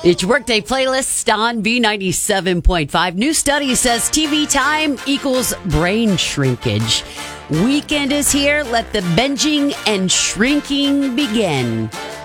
It's your Workday Playlist on B97.5. New study says TV time equals brain shrinkage. Weekend is here. Let the binging and shrinking begin.